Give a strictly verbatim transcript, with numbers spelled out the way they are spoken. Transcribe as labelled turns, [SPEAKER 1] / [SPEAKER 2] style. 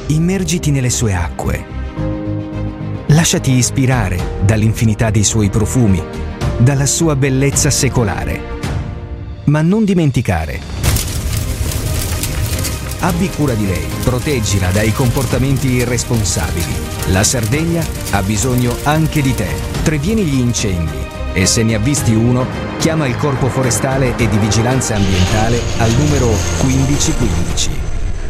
[SPEAKER 1] Immergiti nelle sue acque. Lasciati ispirare dall'infinità dei suoi profumi, dalla sua bellezza secolare. Ma non dimenticare: abbi cura di lei, proteggila dai comportamenti irresponsabili. La Sardegna ha bisogno anche di te. Previeni gli incendi e se ne avvisti uno, chiama il Corpo Forestale e di Vigilanza Ambientale al numero quindici quindici.